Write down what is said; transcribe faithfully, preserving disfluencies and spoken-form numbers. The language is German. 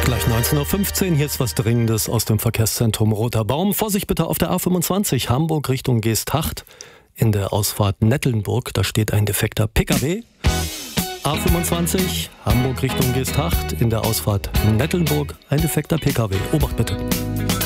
Gleich neunzehn Uhr fünfzehn, hier ist was Dringendes aus dem Verkehrszentrum Roter Baum. Vorsicht bitte auf der A fünfundzwanzig, Hamburg Richtung Geesthacht. In der Ausfahrt Nettelnburg, da steht ein defekter Pkw. A fünfundzwanzig, Hamburg Richtung Geesthacht. In der Ausfahrt Nettelnburg ein defekter Pkw. Obacht bitte.